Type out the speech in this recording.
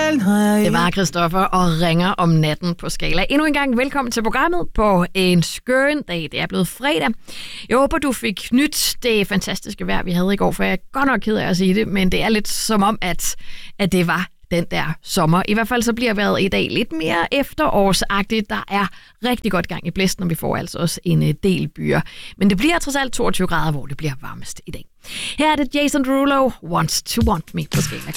Det var Christoffer og ringer om natten på Skala. Endnu en gang velkommen til programmet på en skøn dag. Det er blevet fredag. Jeg håber, du fik nyt det fantastiske vejr, vi havde i går, for jeg er godt nok ked af at sige det, men det er lidt som om, at det var den der sommer. I hvert fald så bliver vejret i dag lidt mere efterårsagtigt. Der er rigtig godt gang i blæsten, og vi får altså også en del byer. Men det bliver trods alt 22 grader, hvor det bliver varmest i dag. Her er det Jason Derulo, Wants to Want Me på Skala.